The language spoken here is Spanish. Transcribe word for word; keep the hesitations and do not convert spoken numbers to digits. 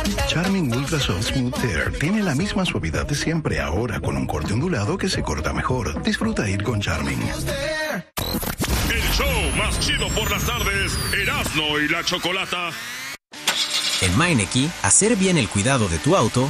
Charmin Ultra Soft Smooth Tear tiene la misma suavidad de siempre, ahora con un corte ondulado que se corta mejor. Disfruta ir con Charmin. El show más chido por las tardes, Erasmo y la Chocolata. En Meineke, hacer bien el cuidado de tu auto